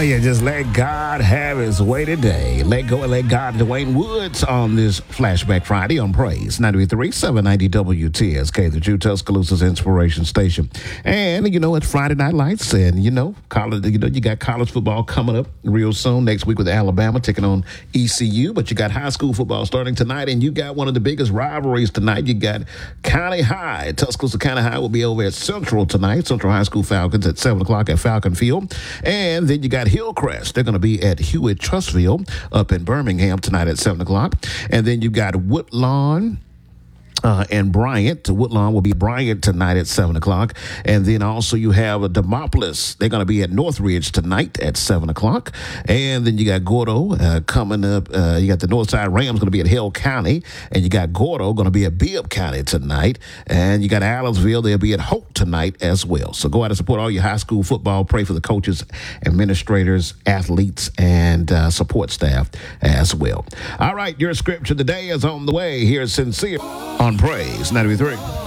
you just let God have his way today. Let go and let God. Dwayne Woods on this Flashback Friday on Praise 93.3 790 WTSK, the Jew Tuscaloosa's inspiration station. And you know, it's Friday Night Lights, and college. You got college football coming up real soon next week with Alabama taking on ECU. But you got high school football starting tonight, and you got one of the biggest rivalries tonight. You got County High. Tuscaloosa County High will be over at Central tonight. Central High School Falcons at 7 o'clock at Falcon Field. And then you got Hillcrest. They're going to be at Hewitt Trustfield up in Birmingham tonight at 7 o'clock. And then you got Woodlawn and Bryant. Woodlawn will be Bryant tonight at 7 o'clock. And then also you have Demopolis. They're going to be at Northridge tonight at 7 o'clock. And then you got Gordo coming up. You got the Northside Rams going to be at Hill County. And you got Gordo going to be at Bibb County tonight. And you got Allensville. They'll be at Hope tonight as well. So go out and support all your high school football. Pray for the coaches, administrators, athletes, and support staff as well. All right, your scripture today is on the way. Here's Sincere on Praise 93.